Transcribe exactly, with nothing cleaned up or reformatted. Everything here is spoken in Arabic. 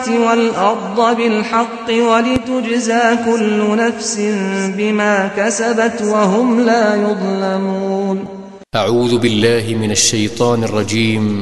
السماوات والأرض بالحق ولتجزى كل نفس بما كسبت وهم لا يظلمون. أعوذ بالله من الشيطان الرجيم.